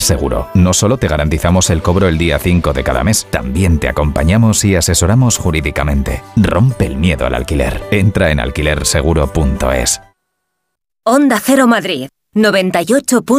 Seguro. No solo te garantizamos el cobro el día 5 de cada mes, también te acompañamos y asesoramos jurídicamente. Rompe el miedo al alquiler. Entra en alquilerseguro.es. Onda Cero Madrid, 98.